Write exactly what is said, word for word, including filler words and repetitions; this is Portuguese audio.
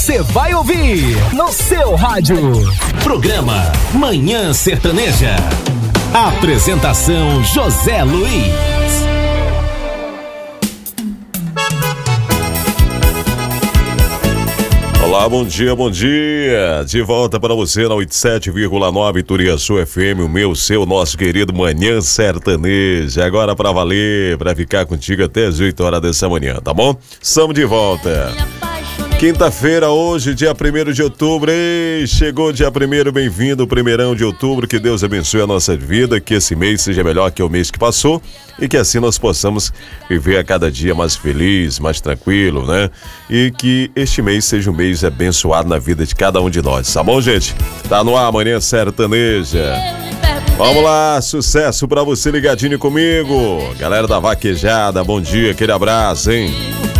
Você vai ouvir no seu rádio. Programa Manhã Sertaneja. Apresentação José Luiz. Olá, bom dia, bom dia. De volta para você na oitenta e sete vírgula nove Turiaçu F M, o meu, seu, nosso querido Manhã Sertaneja. Agora para valer, para ficar contigo até as oito horas dessa manhã, tá bom? Estamos de volta. Quinta-feira, hoje, dia primeiro de outubro. Ei, chegou dia primeiro, bem-vindo, primeirão de outubro. Que Deus abençoe a nossa vida, que esse mês seja melhor que o mês que passou e que assim nós possamos viver a cada dia mais feliz, mais tranquilo, né? E que este mês seja um mês abençoado na vida de cada um de nós, tá bom, gente? Tá no ar, Manhã Sertaneja. Vamos lá, sucesso pra você ligadinho comigo. Galera da Vaquejada, bom dia, aquele abraço, hein?